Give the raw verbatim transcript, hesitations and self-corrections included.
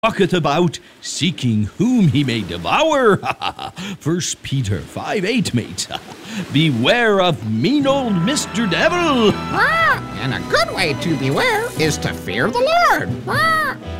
walketh about, seeking whom he may devour. First Peter five eight, mate. Beware of mean old Mister Devil. Ah, and a good way to beware is to fear the Lord. Ah.